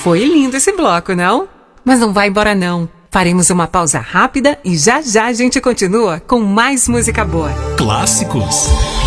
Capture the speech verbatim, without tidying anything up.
Foi lindo esse bloco, não? Mas não vai embora não. Faremos uma pausa rápida e já já a gente continua com mais música boa. Clássicos